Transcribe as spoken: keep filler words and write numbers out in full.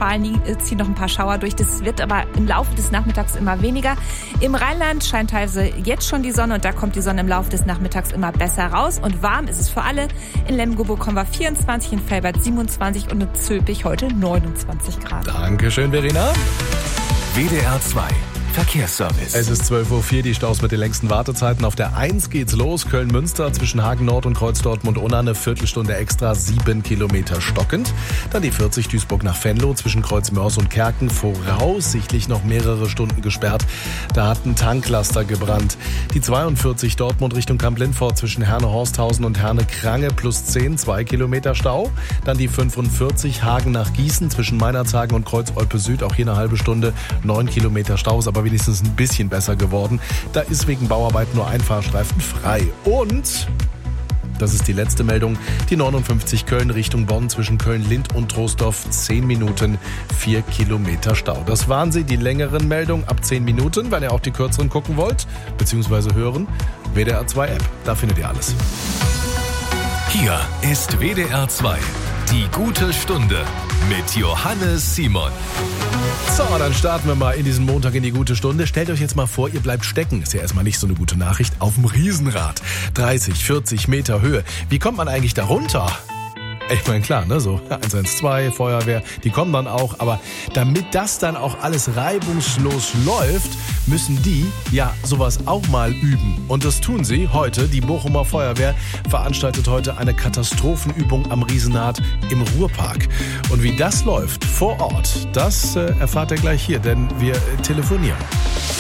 Nordrhein-Westfalen ziehen noch ein paar Schauer durch. Das wird aber im Laufe des Nachmittags immer weniger. Im Rheinland scheint teilweise jetzt schon die Sonne und da kommt die Sonne im Laufe des Nachmittags immer besser raus. Und warm ist es für alle. In Lemgoburg kommen wir vierundzwanzig, in Velbert siebenundzwanzig und in Zülpich heute neunundzwanzig Grad. Dankeschön, Verena. W D R zwei Verkehrsservice. Es ist zwölf Uhr vier, die Staus mit den längsten Wartezeiten. Auf der eins geht's los. Köln-Münster zwischen Hagen Nord und Kreuz Dortmund-Unna eine Viertelstunde extra, sieben Kilometer stockend. Dann die vierzig Duisburg nach Venlo zwischen Kreuz-Mörs und Kerken voraussichtlich noch mehrere Stunden gesperrt. Da hat ein Tanklaster gebrannt. Die zweiundvierzig Dortmund Richtung Kamp-Lindfort zwischen Herne-Horsthausen und Herne-Krange plus zehn, zwei Kilometer Stau. Dann die fünfundvierzig Hagen nach Gießen zwischen Meinerzhagen und Kreuz-Olpe Süd, auch hier eine halbe Stunde, neun Kilometer Stau, aber wenigstens ein bisschen besser geworden. Da ist wegen Bauarbeit nur ein Fahrstreifen frei. Und, das ist die letzte Meldung, die neunundfünfzig Köln Richtung Bonn zwischen Köln-Lind und Troisdorf, zehn Minuten, vier Kilometer Stau. Das waren sie, die längeren Meldungen ab zehn Minuten. Wenn ihr auch die kürzeren gucken wollt, beziehungsweise hören, W D R zwei App, da findet ihr alles. Hier ist W D R zwei, die gute Stunde mit Johannes Simon. So, dann starten wir mal in diesen Montag in die gute Stunde. Stellt euch jetzt mal vor, ihr bleibt stecken. Ist ja erstmal nicht so eine gute Nachricht. Auf dem Riesenrad. dreißig, vierzig Meter Höhe. Wie kommt man eigentlich da runter? Ich meine, klar, ne, so eins eins zwei, Feuerwehr, die kommen dann auch. Aber damit das dann auch alles reibungslos läuft, müssen die ja sowas auch mal üben. Und das tun sie heute. Die Bochumer Feuerwehr veranstaltet heute eine Katastrophenübung am Riesenrad im Ruhrpark. Und wie das läuft vor Ort, das äh, erfahrt ihr gleich hier, denn wir äh, telefonieren.